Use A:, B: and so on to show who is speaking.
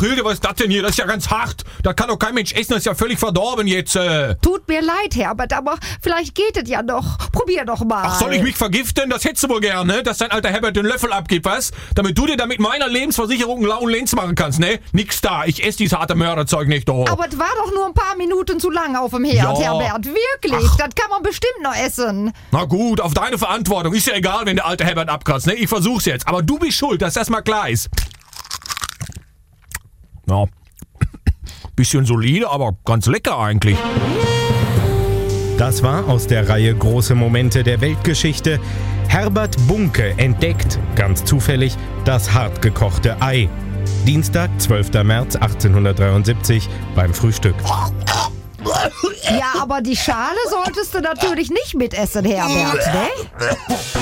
A: Hilde, was ist das denn hier? Das ist ja ganz hart. Das kann doch kein Mensch essen, das ist ja völlig verdorben jetzt.
B: Tut mir leid, Herbert, aber vielleicht geht es ja noch. Probier doch mal.
A: Ach, soll ich mich vergiften? Das hättest du wohl gerne, dass dein alter Herbert den Löffel abgibt, was? Damit du dir damit meiner Lebensversicherung einen lauen Lenz machen kannst, ne? Nix da, ich esse dieses harte Mörderzeug nicht, doch.
B: Aber es war doch nur ein paar Minuten zu lang auf dem Herd,
A: Ja.
B: Herbert. Wirklich, das kann man bestimmt noch essen.
A: Na gut, auf deine Verantwortung. Ist ja egal, wenn der alte Herbert abkratzt, ne? Ich versuch's jetzt. Aber du bist schuld, dass das mal klar ist. Ja. Bisschen solide, aber ganz lecker eigentlich.
C: Das war aus der Reihe Große Momente der Weltgeschichte. Herbert Bunke entdeckt, ganz zufällig, das hartgekochte Ei. Dienstag, 12. März 1873 beim Frühstück.
B: Ja, aber die Schale solltest du natürlich nicht mitessen, Herbert, ne?